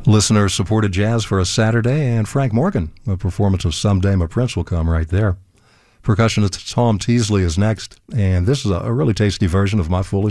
Listener-supported jazz for a Saturday, and Frank Morgan, a performance of Someday My Prince will come right there. Percussionist Tom Teasley is next, and this is a really tasty version of My Foolish